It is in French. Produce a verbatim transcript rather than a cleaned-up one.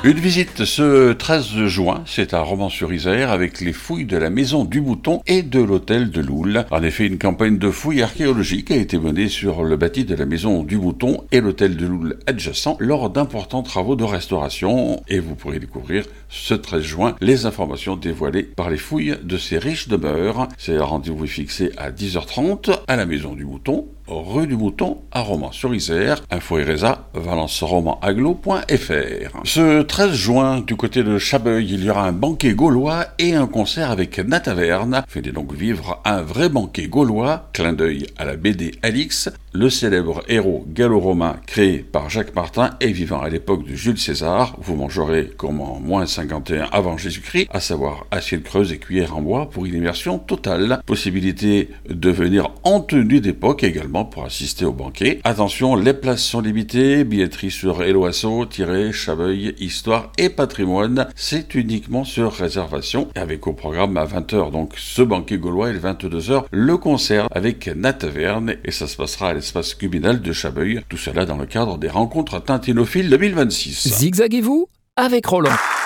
Une visite ce treize juin, c'est à Romans-sur-Isère avec les fouilles de la Maison du Mouton et de l'Hôtel de Loul. En effet, une campagne de fouilles archéologiques a été menée sur le bâti de la Maison du Mouton et l'Hôtel de Loul adjacent lors d'importants travaux de restauration. Et vous pourrez découvrir ce treize juin les informations dévoilées par les fouilles de ces riches demeures. C'est un rendez-vous fixé à dix heures trente à la Maison du Mouton, rue du Mouton à Romans-sur-Isère. Info et résa, valence roman aglo point f r. Ce treize juin, du côté de Chabeuil, il y aura un banquet gaulois et un concert avec Nataverne. Faites donc vivre un vrai banquet gaulois, clin d'œil à la B D Alix, le célèbre héros gallo-romain créé par Jacques Martin et vivant à l'époque de Jules César. Vous mangerez comme en moins cinquante et un avant Jésus-Christ, à savoir assiette creuse et cuillère en bois pour une immersion totale. Possibilité de venir en tenue d'époque également pour assister au banquet. Attention, les places sont limitées, billetterie sur Eloasso-Chabeuil, Histoire et Patrimoine, c'est uniquement sur réservation, avec au programme à vingt heures, donc ce banquet gaulois, et à vingt-deux heures, le concert avec Nataverne, et ça se passera à l'espace communal de Chabeuil, tout cela dans le cadre des rencontres tintinophiles deux mille vingt-six. Zigzaguez-vous avec Roland.